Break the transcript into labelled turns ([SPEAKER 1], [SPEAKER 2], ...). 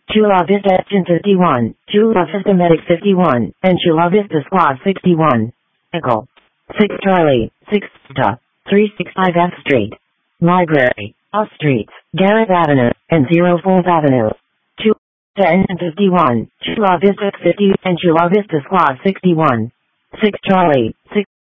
[SPEAKER 1] Chula Vista Engine 51, Chula Vista Medic 51, and Chula Vista Squad 61. Echo 6 Charlie, 6 Sta, 365 F Street. Library, Off Streets, Garrett Avenue, and 0 Falls Avenue. Chula Engine 51, Chula Vista 50, and Chula Vista Squad 61. 6 Charlie, 6